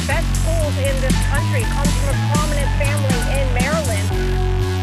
best schools in this country come from across